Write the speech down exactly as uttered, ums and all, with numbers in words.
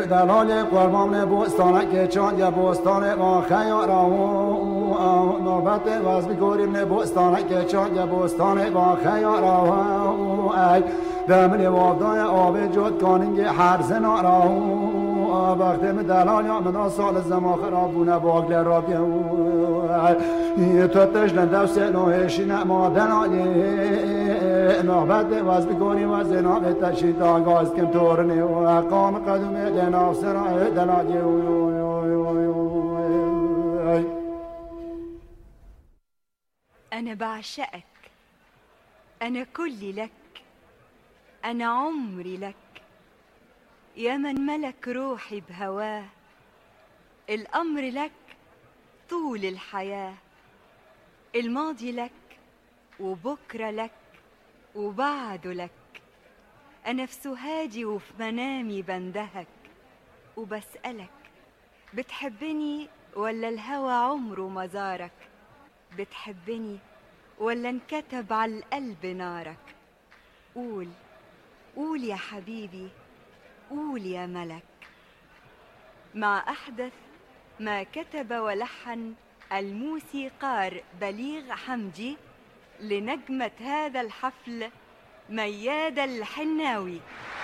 دلالی قربان بوستانه که چان بوستانه با خیارا و نوبت واز بگوریم بوستانه که چان بوستانه با خیارا و ای دمنی وابدای آب جد کانینگ هر زنارا و وقتی من دلالی من سال زمان خرابونه باقل رابی و تتش لندو سلوهشی نما دلالی نوبت واز بگوریم و زناب تشید آگاز کم تورنی و اقام قدوم لنا سرع دلالی أنا بعشقك، أنا كلي لك، أنا عمري لك، يا من ملك روحي بهواه، الأمر لك طول الحياة، الماضي لك وبكرة لك وبعده لك، أنا في سهادي وفي منامي بندهك وبسألك بتحبني ولا الهوى عمره ما زارك؟ بتحبني ولا انكتب على القلب نارك؟ قول قول يا حبيبي، قول يا ملك. مع أحدث ما كتب ولحن الموسيقار بليغ حمدي لنجمة هذا الحفل ميادة الحناوي.